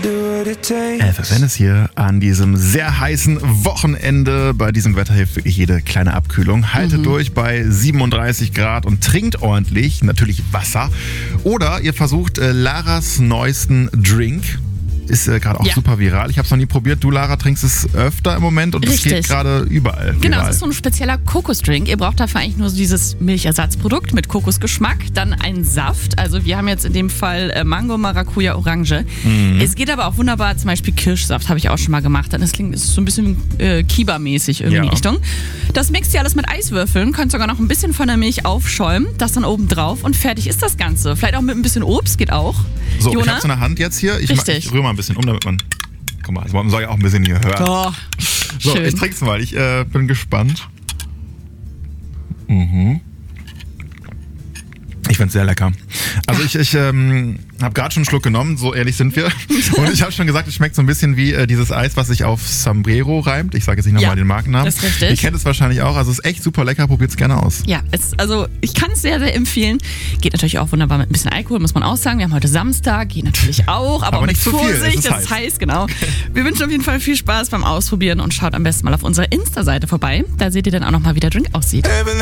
FFN ist hier an diesem sehr heißen Wochenende. Bei diesem Wetter hilft wirklich jede kleine Abkühlung. Haltet durch bei 37 Grad und trinkt ordentlich, natürlich Wasser. Oder ihr versucht Laras neuesten Drink. Ist gerade auch super viral. Ich habe es noch nie probiert. Du, Lara, trinkst es öfter im Moment und es geht gerade überall. Genau, es ist so ein spezieller Kokosdrink. Ihr braucht dafür eigentlich nur so dieses Milchersatzprodukt mit Kokosgeschmack, dann einen Saft. Also wir haben jetzt in dem Fall Mango, Maracuja, Orange. Es geht aber auch wunderbar, zum Beispiel Kirschsaft habe ich auch schon mal gemacht. Dann ist so ein bisschen Kiba-mäßig irgendwie in die Richtung. Das mixt ihr alles mit Eiswürfeln, könnt sogar noch ein bisschen von der Milch aufschäumen, das dann oben drauf und fertig ist das Ganze. Vielleicht auch mit ein bisschen Obst, geht auch. So, Jona? ich habe es in der Hand jetzt hier. Ich rühre mal ein bisschen um, damit man... Guck mal, also man soll ja auch ein bisschen hier hören. Oh, so, schön. ich trink's mal. Ich bin gespannt. Ich find's sehr lecker. Also ich habe gerade schon einen Schluck genommen, so ehrlich sind wir. Und ich habe schon gesagt, es schmeckt so ein bisschen wie dieses Eis, was sich auf Sombrero reimt. Ich sage jetzt nicht nochmal den Markennamen. Das ist richtig. Ihr kennt es wahrscheinlich auch. Also es ist echt super lecker, probiert's gerne aus. Ja, also ich kann es sehr, sehr empfehlen. Geht natürlich auch wunderbar mit ein bisschen Alkohol, muss man auch sagen. Wir haben heute Samstag, geht natürlich auch, aber auch nicht mit zu viel, Vorsicht, das ist heiß, genau. Wir wünschen auf jeden Fall viel Spaß beim Ausprobieren und schaut am besten mal auf unserer Insta-Seite vorbei. Da seht ihr dann auch nochmal, wie der Drink aussieht.